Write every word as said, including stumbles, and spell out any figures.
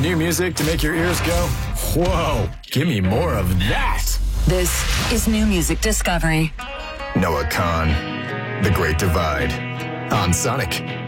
New music to make your ears go, whoa, give me more of that. This is New Music Discovery. Noah Kahan, The Great Divide, on Sonic.